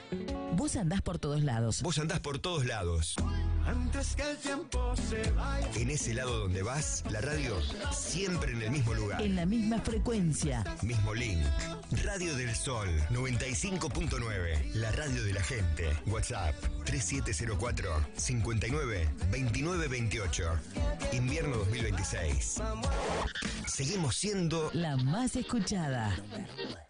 Vos andás por todos lados. Vos andás por todos lados. Antes que el tiempo se vaya. En ese lado donde vas, la radio siempre en el mismo lugar. En la misma frecuencia. Mismo link. Radio del Sol 95.9. La radio de la gente. WhatsApp 3704 59 29 28. Invierno 2026. Seguimos siendo la más escuchada.